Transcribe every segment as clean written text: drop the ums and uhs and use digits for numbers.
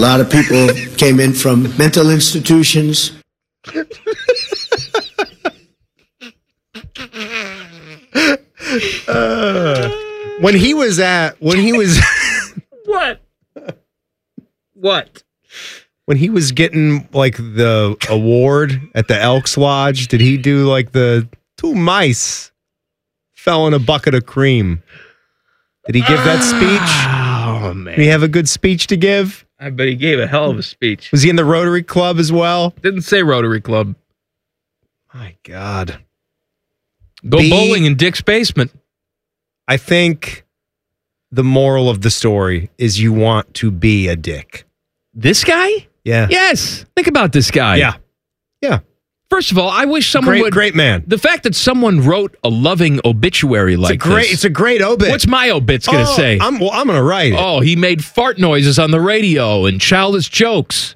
A lot of people came in from mental institutions. When he was What? When he was getting like the award at the Elks Lodge, did he do like the two mice fell in a bucket of cream? Did he give that speech? Oh, man. Did he have a good speech to give? I bet he gave a hell of a speech. Was he in the Rotary Club as well? Didn't say Rotary Club. My God. Go bowling in Dick's basement. I think the moral of the story is you want to be a dick. This guy? Yeah. Yes. Think about this guy. Yeah. Yeah. First of all, I wish someone would. Great man. The fact that someone wrote a loving obituary like this. It's a great obit. What's my obit's going to say? I'm going to write it. Oh, he made fart noises on the radio and childish jokes.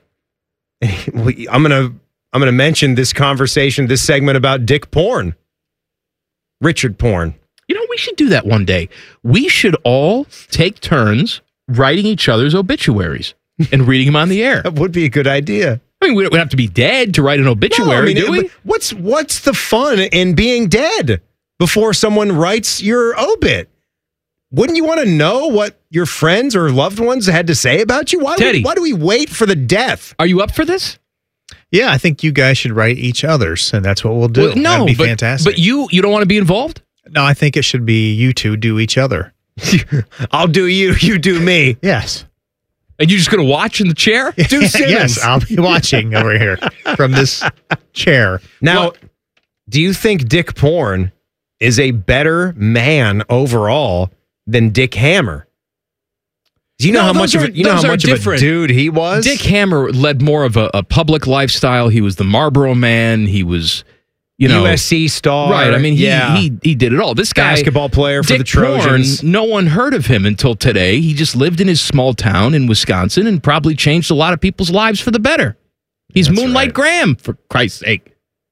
I'm going to mention this conversation, this segment about Dick Porn. Richard Porn. You know, we should do that one day. We should all take turns writing each other's obituaries and reading them on the air. That would be a good idea. I mean, we don't have to be dead to write an obituary, do we? What's the fun in being dead before someone writes your obit? Wouldn't you want to know what your friends or loved ones had to say about you? Why do we wait for the death? Are you up for this? Yeah, I think you guys should write each other's, and that's what we'll do. Well, no, that'd be fantastic. But you don't want to be involved? No, I think it should be you two do each other. I'll do you, you do me. Yes. And you're just going to watch in the chair? Do Simmons. Yes, I'll be watching over here from this chair. Now, do you think Dick Porn is a better man overall than Dick Hammer? Do you know how much of a dude he was? Dick Hammer led more of a public lifestyle. He was the Marlboro Man. He was, USC star. Right. I mean, he did it all. This guy, basketball player for Dick the Trojans. Porn, no one heard of him until today. He just lived in his small town in Wisconsin and probably changed a lot of people's lives for the better. He's Moonlight Graham, for Christ's sake.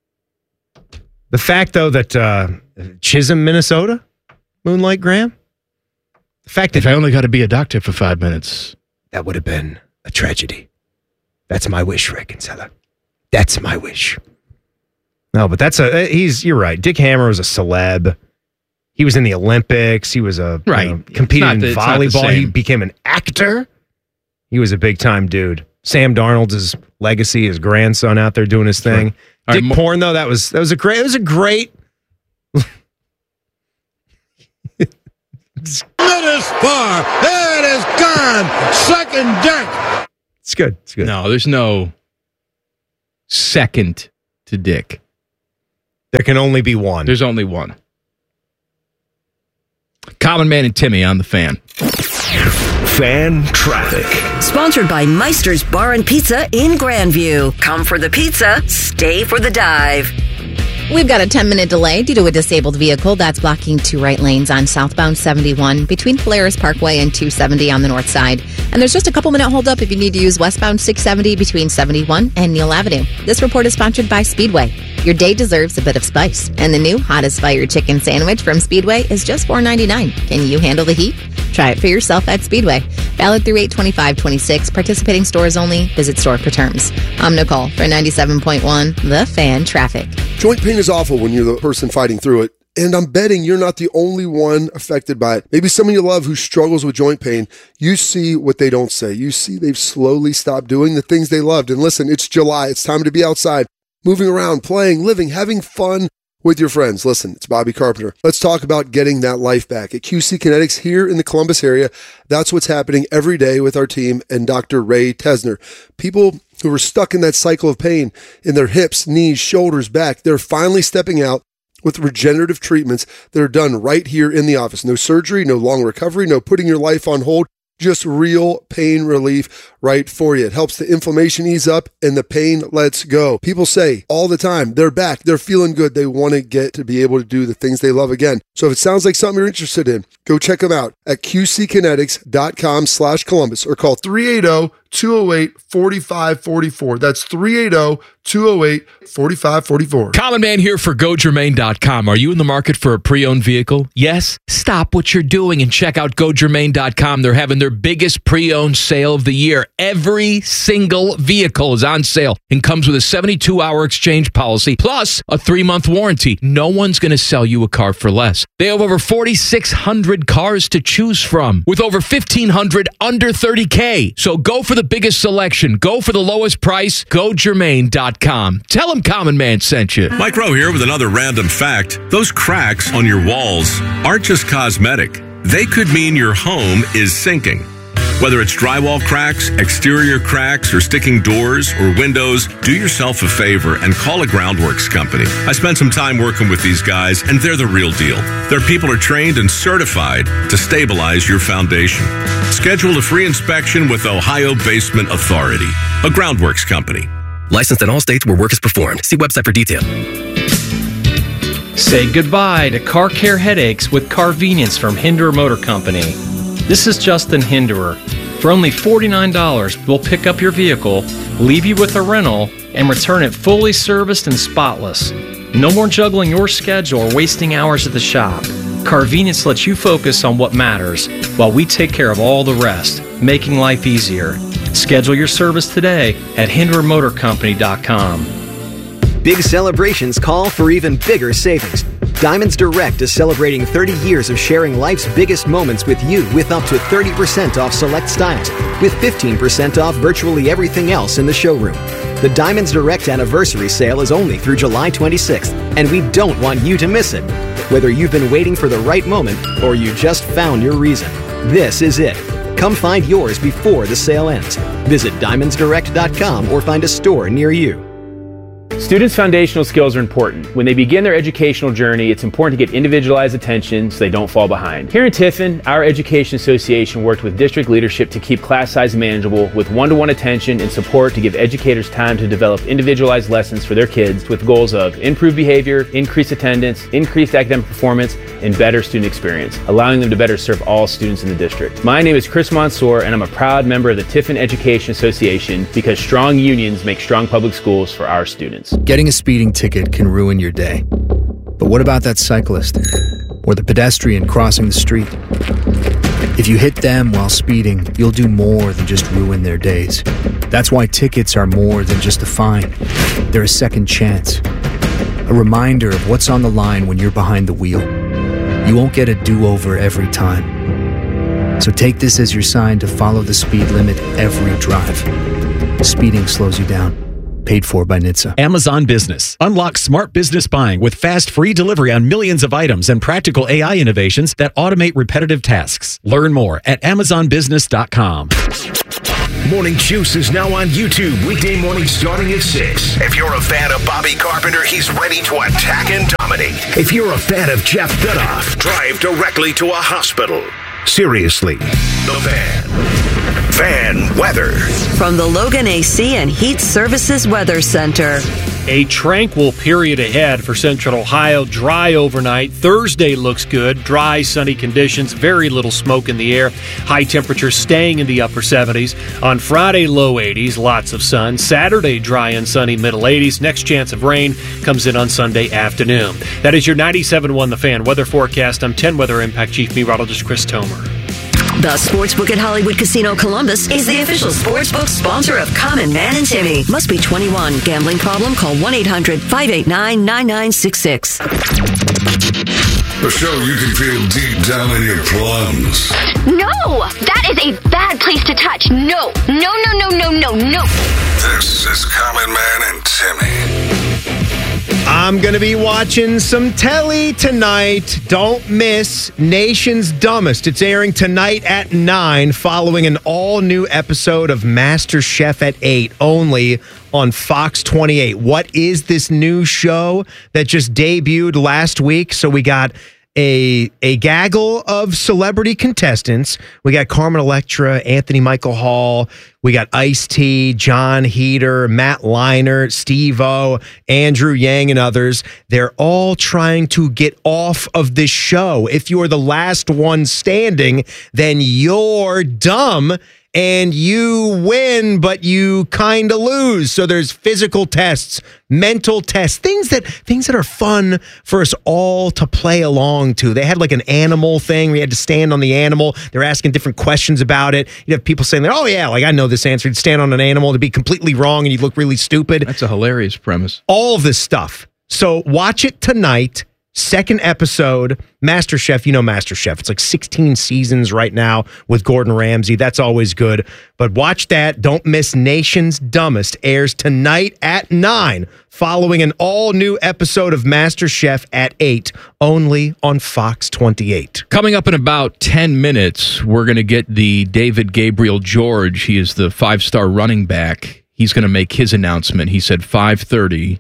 The fact, though, that Chisholm, Minnesota, Moonlight Graham. The fact that if I only got to be a doctor for 5 minutes, that would have been a tragedy. That's my wish, Rick and Sella. That's my wish. No, but you're right. Dick Hammer was a celeb. He was in the Olympics. He was competed in volleyball. He became an actor. He was a big time dude. Sam Darnold's his legacy, his grandson out there doing his thing. Sure. Dick Porn, though, that was a great. It is far. It is gone. Second deck. It's good. It's good. No, there's no second to Dick. There can only be one. There's only one. Common Man and Timmy on the Fan. Fan Traffic. Sponsored by Meister's Bar and Pizza in Grandview. Come for the pizza, stay for the dive. We've got a 10-minute delay due to a disabled vehicle that's blocking two right lanes on southbound 71 between Polaris Parkway and 270 on the north side. And there's just a couple-minute holdup if you need to use westbound 670 between 71 and Neal Avenue. This report is sponsored by Speedway. Your day deserves a bit of spice, and the new Hottest Fire Chicken Sandwich from Speedway is just $4.99. Can you handle the heat? Try it for yourself at Speedway. Valid through 8/25/26. Participating stores only. Visit store for terms. I'm Nicole for 97.1 The Fan Traffic. Joint pain is awful when you're the person fighting through it. And I'm betting you're not the only one affected by it. Maybe someone you love who struggles with joint pain, you see what they don't say. You see they've slowly stopped doing the things they loved. And listen, it's July. It's time to be outside, moving around, playing, living, having fun with your friends. Listen, it's Bobby Carpenter. Let's talk about getting that life back. At QC Kinetics here in the Columbus area, that's what's happening every day with our team and Dr. Ray Tesner. People who are stuck in that cycle of pain in their hips, knees, shoulders, back, they're finally stepping out with regenerative treatments that are done right here in the office. No surgery, no long recovery, no putting your life on hold, just real pain relief right for you. It helps the inflammation ease up and the pain lets go. People say all the time, they're back, they're feeling good, they want to get to be able to do the things they love again. So if it sounds like something you're interested in, go check them out at qckinetics.com/Columbus or call 380 380-208-4544. That's 380-208-4544. Common Man here for GoGermain.com. Are you in the market for a pre-owned vehicle? Yes? Stop what you're doing and check out GoGermain.com. They're having their biggest pre-owned sale of the year. Every single vehicle is on sale and comes with a 72-hour exchange policy plus a 3-month warranty. No one's going to sell you a car for less. They have over 4,600 cars to choose from with over 1,500 under $30K. So go for the biggest selection. Go for the lowest price. GoGermain.com. Tell them Common Man sent you. Mike Rowe here with another random fact. Those cracks on your walls aren't just cosmetic. They could mean your home is sinking. Whether it's drywall cracks, exterior cracks, or sticking doors or windows, do yourself a favor and call a Groundworks company. I spent some time working with these guys, and they're the real deal. Their people are trained and certified to stabilize your foundation. Schedule a free inspection with Ohio Basement Authority, a Groundworks company. Licensed in all states where work is performed. See website for detail. Say goodbye to car care headaches with Carvenience from Hinderer Motor Company. This is Justin Hinderer. For only $49, we'll pick up your vehicle, leave you with a rental, and return it fully serviced and spotless. No more juggling your schedule or wasting hours at the shop. Carvenience lets you focus on what matters while we take care of all the rest, making life easier. Schedule your service today at HindererMotorCompany.com. Big celebrations call for even bigger savings. Diamonds Direct is celebrating 30 years of sharing life's biggest moments with you with up to 30% off select styles, with 15% off virtually everything else in the showroom. The Diamonds Direct anniversary sale is only through July 26th, and we don't want you to miss it. Whether you've been waiting for the right moment or you just found your reason, this is it. Come find yours before the sale ends. Visit DiamondsDirect.com or find a store near you. Students' foundational skills are important. When they begin their educational journey, it's important to get individualized attention so they don't fall behind. Here in Tiffin, our Education Association worked with district leadership to keep class size manageable with one-to-one attention and support to give educators time to develop individualized lessons for their kids with goals of improved behavior, increased attendance, increased academic performance, and better student experience, allowing them to better serve all students in the district. My name is Chris Mansour, and I'm a proud member of the Tiffin Education Association because strong unions make strong public schools for our students. Getting a speeding ticket can ruin your day. But what about that cyclist or the pedestrian crossing the street? If you hit them while speeding, you'll do more than just ruin their days. That's why tickets are more than just a fine. They're a second chance. A reminder of what's on the line when you're behind the wheel. You won't get a do-over every time. So take this as your sign to follow the speed limit every drive. Speeding slows you down. Paid for by NHTSA. Amazon Business. Unlock smart business buying with fast, free delivery on millions of items and practical AI innovations that automate repetitive tasks. Learn more at AmazonBusiness.com. Morning Juice is now on YouTube, weekday morning starting at 6. If you're a fan of Bobby Carpenter, he's ready to attack and dominate. If you're a fan of Jeff Dudoff, drive directly to a hospital. Seriously, The Fan. Fan weather. From the Logan AC and Heat Services Weather Center. A tranquil period ahead for Central Ohio. Dry overnight. Thursday looks good. Dry, sunny conditions. Very little smoke in the air. High temperatures staying in the upper 70s. On Friday, low 80s. Lots of sun. Saturday, dry and sunny, middle 80s. Next chance of rain comes in on Sunday afternoon. That is your 97.1 The Fan weather forecast. I'm 10 Weather Impact Chief Meteorologist Chris Tomer. The Sportsbook at Hollywood Casino Columbus is the official sportsbook sponsor of Common Man and Timmy. Must be 21. Gambling problem? Call 1-800-589-9966. A show you can feel deep down in your plums. No! That is a bad place to touch. No. No, no, no, no, no, no. This is Common Man and Timmy. I'm going to be watching some telly tonight. Don't miss Nation's Dumbest. It's airing tonight at 9, following an all-new episode of MasterChef at 8, only on Fox 28. What is this new show that just debuted last week? So we got a gaggle of celebrity contestants. We got Carmen Electra, Anthony Michael Hall. We got Ice-T, John Heder, Matt Leinart, Steve-O, Andrew Yang, and others. They're all trying to get off of this show. If you're the last one standing, then you're dumb. and you win, but you kind of lose. So there's physical tests, mental tests, things that are fun for us all to play along to. They had like an animal thing. We had to stand on the animal. They're asking different questions about it. You'd have people saying, oh yeah, like I know this answer. You'd stand on an animal to be completely wrong and you'd look really stupid. That's a hilarious premise. All of this stuff. So watch it tonight. Second episode, MasterChef. You know MasterChef. It's like 16 seasons right now with Gordon Ramsay. That's always good. But watch that. Don't miss Nation's Dumbest. Airs tonight at 9, following an all-new episode of MasterChef at 8, only on Fox 28. Coming up in about 10 minutes, we're going to get the David Gabriel George. He is the 5-star running back. He's going to make his announcement. He said 5:30.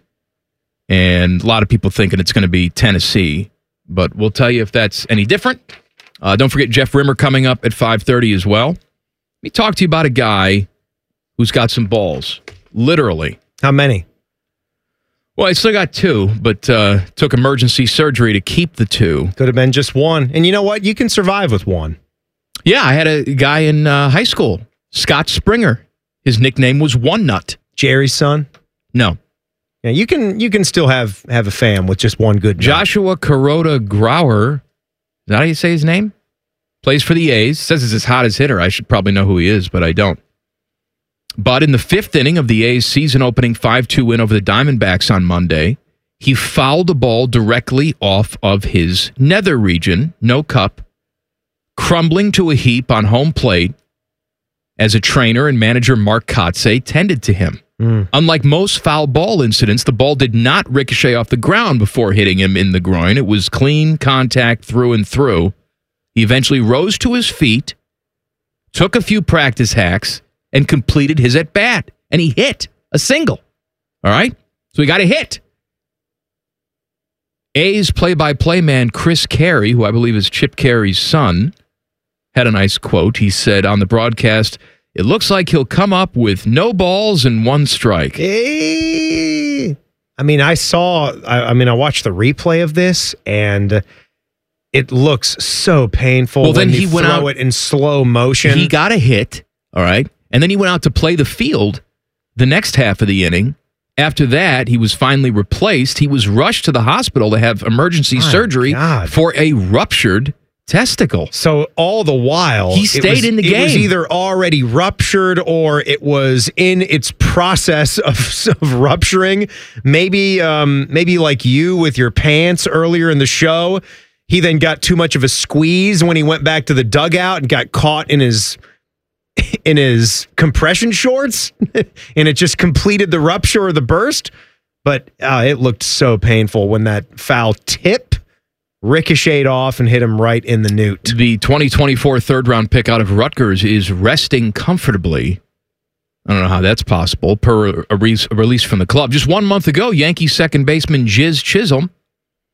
And a lot of people thinking it's going to be Tennessee, but we'll tell you if that's any different. Don't forget Jeff Rimmer coming up at 5:30 as well. Let me talk to you about a guy who's got some balls, literally. How many? Well, I still got 2, but took emergency surgery to keep the 2. Could have been just 1. And you know what? You can survive with 1. Yeah, I had a guy in high school, Scott Springer. His nickname was One Nut. Jerry's son? No. Yeah, you can still have a fam with just 1 good nut. Joshua Kuroda Grauer, is that how you say his name? Plays for the A's. Says he's his hottest hitter. I should probably know who he is, but I don't. But in the 5th inning of the A's season-opening 5-2 win over the Diamondbacks on Monday, he fouled a ball directly off of his nether region, no cup, crumbling to a heap on home plate as a trainer and manager Mark Kotze tended to him. Unlike most foul ball incidents, the ball did not ricochet off the ground before hitting him in the groin. It was clean contact through and through. He eventually rose to his feet, took a few practice hacks, and completed his at-bat. And he hit a single. All right? So he got a hit. A's play-by-play man Chris Carey, who I believe is Chip Carey's son, had a nice quote. He said on the broadcast, "It looks like he'll come up with no balls and 1 strike." I mean, I watched the replay of this, and it looks so painful. Well, then when he went throw out it in slow motion. He got a hit, all right, and then he went out to play the field the next half of the inning. After that, he was finally replaced. He was rushed to the hospital to have emergency surgery for a ruptured testicle. So all the while, he stayed in the game. It was either already ruptured or it was in its process of rupturing. Maybe like you with your pants earlier in the show, he then got too much of a squeeze when he went back to the dugout and got caught in his compression shorts, and it just completed the rupture or the burst. But it looked so painful when that foul tip ricocheted off and hit him right in the newt. The 2024 third-round pick out of Rutgers is resting comfortably. I don't know how that's possible, per a release from the club. Just 1 month ago, Yankees second baseman Jiz Chisholm